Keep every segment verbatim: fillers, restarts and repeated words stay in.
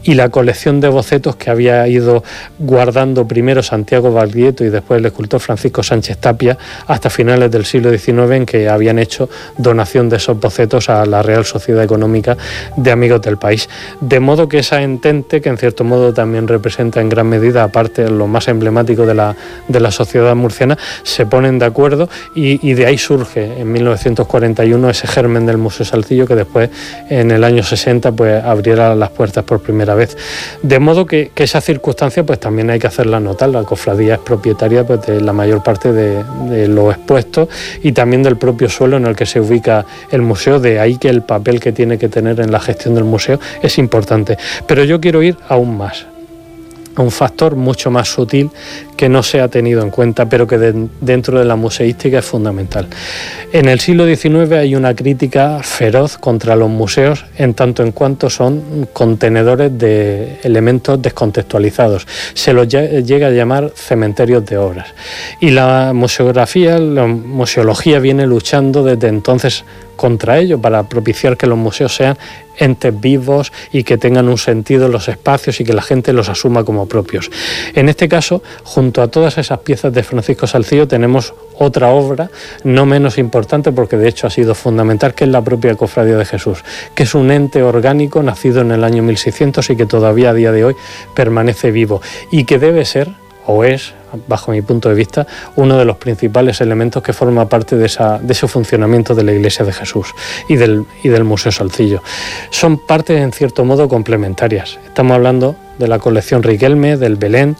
y la colección de bocetos que había ido guardando primero Santiago Baglietto y después el escultor Francisco Sánchez Tapia hasta finales del siglo diecinueve, en que habían hecho donación de esos bocetos a la Real Sociedad Económica de Amigos del País. De modo que esa entente, que en cierto modo también representa en gran medida, aparte lo más emblemático de la, de la sociedad murciana, se ponen de acuerdo y, y de ahí surge en mil novecientos cuarenta y uno ese germen del Museo Salcillo, que después en el año sesenta pues abriera las puertas por primera vez. De modo que, que esa circunstancia pues también hay que hacerla notar. La cofradía es propietaria pues de la mayor parte de, de lo expuesto y también del propio suelo en el que se ubica el museo, de ahí que el papel que tiene que tener en la gestión del museo es importante. Pero yo quiero ir aún más, a un factor mucho más sutil que no se ha tenido en cuenta, pero que de, dentro de la museística es fundamental. En el siglo diecinueve hay una crítica feroz contra los museos en tanto en cuanto son contenedores de elementos descontextualizados. Se los llega a llamar cementerios de obras. Y la museografía, la museología viene luchando desde entonces contra ello, para propiciar que los museos sean entes vivos y que tengan un sentido en los espacios y que la gente los asuma como propios. En este caso, junto a todas esas piezas de Francisco Salcillo, tenemos otra obra no menos importante, porque de hecho ha sido fundamental, que es la propia Cofradía de Jesús, que es un ente orgánico nacido en el año mil seiscientos y que todavía a día de hoy permanece vivo y que debe ser, o es, bajo mi punto de vista, uno de los principales elementos que forma parte de, esa, de ese funcionamiento de la Iglesia de Jesús y del, y del Museo Salcillo. Son partes en cierto modo complementarias. Estamos hablando de la colección Riquelme, del Belén,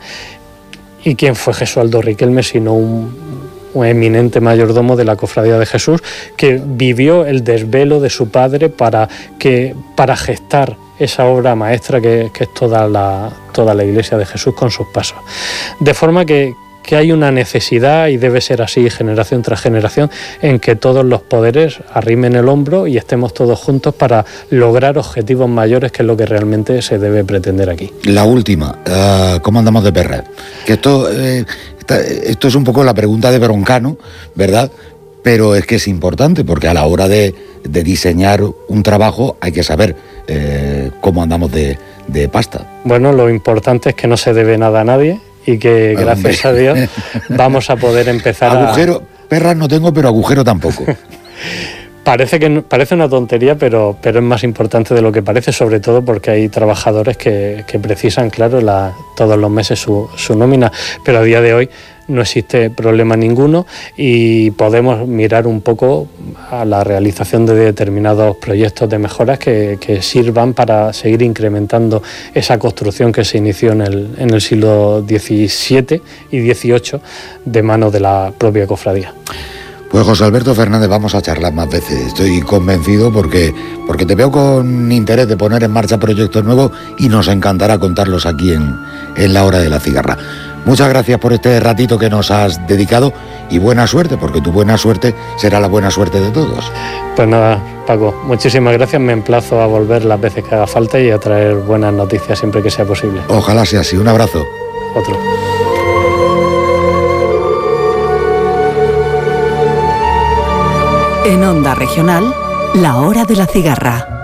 y quién fue Gesualdo Riquelme sino un, un eminente mayordomo de la Cofradía de Jesús, que vivió el desvelo de su padre para, que, para gestar esa obra maestra que, que es toda la, toda la Iglesia de Jesús con sus pasos. De forma que, que hay una necesidad, y debe ser así generación tras generación, en que todos los poderes arrimen el hombro y estemos todos juntos para lograr objetivos mayores, que es lo que realmente se debe pretender aquí. La última, uh, ¿cómo andamos de perra? Que esto, eh, esta, esto es un poco la pregunta de Broncano, ¿verdad? Pero es que es importante, porque a la hora de, de diseñar un trabajo hay que saber eh, cómo andamos de, de pasta. Bueno, lo importante es que no se debe nada a nadie y que gracias a Dios vamos a poder empezar agujero, a... Agujero, perras no tengo, pero agujero tampoco. Parece que parece una tontería, pero, pero es más importante de lo que parece, sobre todo porque hay trabajadores que, que precisan, claro, la, todos los meses su, su nómina, pero a día de hoy no existe problema ninguno y podemos mirar un poco a la realización de determinados proyectos de mejoras que, que sirvan para seguir incrementando esa construcción que se inició en el, en el siglo diecisiete y dieciocho de mano de la propia cofradía. Pues José Alberto Fernández, vamos a charlar más veces, estoy convencido porque, porque te veo con interés de poner en marcha proyectos nuevos y nos encantará contarlos aquí en, en La Hora de la Cigarra. Muchas gracias por este ratito que nos has dedicado y buena suerte, porque tu buena suerte será la buena suerte de todos. Pues nada, Paco, muchísimas gracias, me emplazo a volver las veces que haga falta y a traer buenas noticias siempre que sea posible. Ojalá sea así, un abrazo. Otro. En Onda Regional, La Hora de la Cigarra.